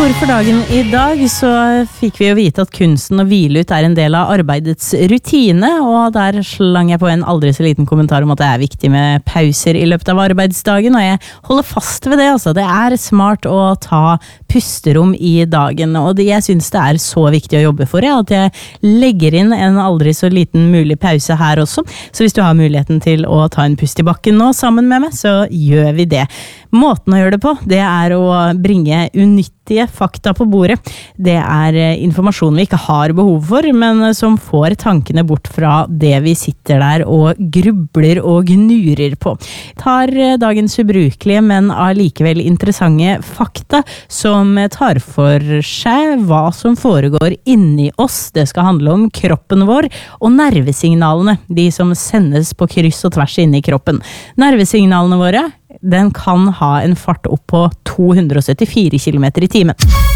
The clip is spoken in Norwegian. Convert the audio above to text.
ord for dagen I dag så fikk vi jo vite at kunsten å hvile ut en del av arbeidets rutine, og der slang jeg på en aldri så liten kommentar om at det viktig med pauser I løpet av arbeidsdagen, og jeg holder fast ved det. Altså. Det smart å ta pusterom I dagen, og jeg synes det så viktig å jobbe for det, at jeg legger inn en aldri så liten mulig pause her også. Så hvis du har muligheten til å ta en pust I bakken nå sammen med meg, så gjør vi det. Måten å gjøre det på, det å bringe unyttige fakta på bordet. Det informasjon vi ikke har behov for, men som får tankene bort fra det vi sitter der og grubler og gnurer på. Tar dagens ubrukelige, men allikevel interessante fakta som tar for seg hva som foregår inni oss. Det skal handle om kroppen vår og nervesignalene, de som sendes på kryss og tvers inni kroppen. Nervesignalene våre, den kan ha en fart opp på 274 km I timen.